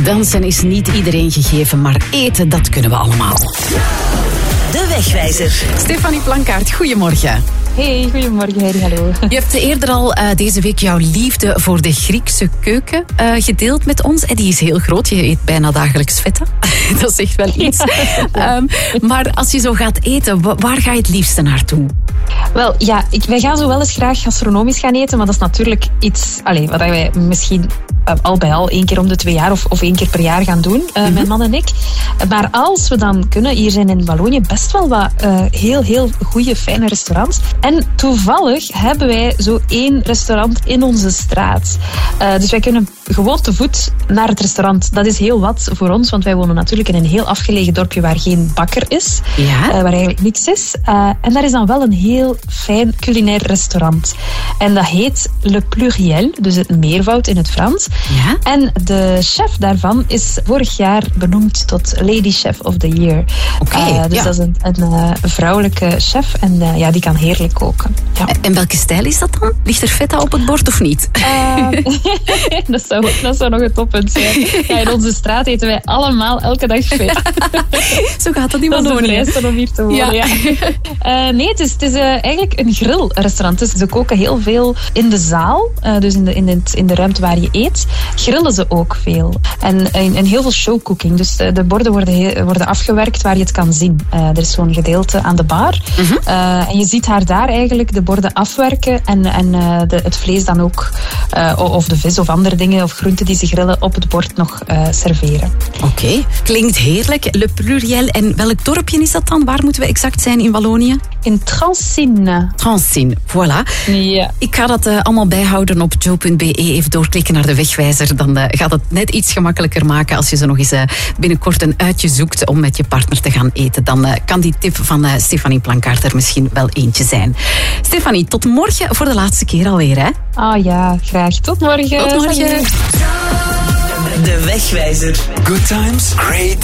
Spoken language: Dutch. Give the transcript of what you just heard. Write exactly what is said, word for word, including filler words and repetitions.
Dansen is niet iedereen gegeven, maar eten, dat kunnen we allemaal. De Wegwijzer. Stefanie Plankaart, goedemorgen. Hey, goedemorgen Heidi, hallo. Je hebt eerder al uh, deze week jouw liefde voor de Griekse keuken uh, gedeeld met ons. En die is heel groot, je eet bijna dagelijks feta. Dat is echt wel iets. um, maar als je zo gaat eten, waar ga je het liefste naartoe? Wel, ja, ik, wij gaan zo wel eens graag gastronomisch gaan eten, maar dat is natuurlijk iets allez, wat wij misschien uh, al bij al één keer om de twee jaar of, of één keer per jaar gaan doen, uh, mm-hmm. mijn man en ik. Maar als we dan kunnen, hier zijn in Wallonië best wel wat uh, heel, heel goede, fijne restaurants. En toevallig hebben wij zo één restaurant in onze straat. Uh, dus wij kunnen gewoon te voet naar het restaurant. Dat is heel wat voor ons, want wij wonen natuurlijk in een heel afgelegen dorpje waar geen bakker is. Ja. Uh, waar eigenlijk niks is. Uh, en daar is dan wel een heel fijn culinair restaurant. En dat heet Le Pluriel, dus het meervoud in het Frans. Ja. En de chef daarvan is vorig jaar benoemd tot Lady Chef of the Year. Okay, uh, dus ja. dat is een, een, een vrouwelijke chef en uh, ja, die kan heerlijk koken. Ja. En welke stijl is dat dan? Ligt er feta op het bord of niet? Uh, dat, zou, dat zou nog een toppunt zijn. Ja, in onze straat eten wij allemaal elke dag feta. Zo gaat dat niet meer. Dat is de doen. prijs om hier te wonen. Ja. Ja. Uh, nee, het is, het is uh, eigenlijk een grillrestaurant. Dus ze koken heel veel in de zaal, uh, dus in de, in, het, in de ruimte waar je eet. Grillen ze ook veel. En, en, en heel veel showcooking. Dus de, de borden worden, heel, worden afgewerkt waar je het kan zien. Uh, er is zo'n gedeelte aan de bar. Uh-huh. Uh, en je ziet haar daar eigenlijk de borden afwerken en, en uh, de, het vlees dan ook, uh, of de vis of andere dingen of groenten die ze grillen op het bord nog uh, serveren. Oké, okay. Klinkt heerlijk. Le Pluriel. En welk dorpje is dat dan? Waar moeten we exact zijn in Wallonië? In Transin. Transin, voilà. Ja. Ik ga dat uh, allemaal bijhouden op joe punt be. Even doorklikken naar de Wegwijzer. Dan uh, gaat het net iets gemakkelijker maken als je zo nog eens uh, binnenkort een uitje zoekt om met je partner te gaan eten. Dan uh, kan die tip van uh, Stefanie Plankaart er misschien wel eentje zijn. Stefanie, tot morgen voor de laatste keer alweer, hè? Ah ja, graag. Tot morgen. Tot morgen. De Wegwijzer. Good times, great